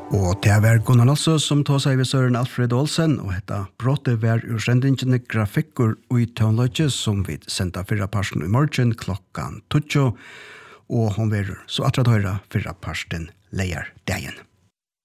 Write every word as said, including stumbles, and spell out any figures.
Og det var Gunnar Nalso som tog seg ved Søren Alfred Olsen, og hetta bråte var ursendingene grafikker og i tøvnløgje som vi sendte fyrre parsten i morgen klokkan tutjo, og hun var så atrat høyre fyrre parsten leier dagen.